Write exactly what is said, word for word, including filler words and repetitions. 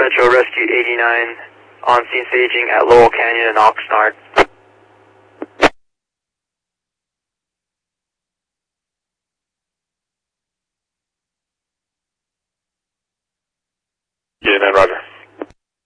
Metro Rescue eighty-nine, on scene staging at Laurel Canyon and Oxnard. eighty-nine, roger.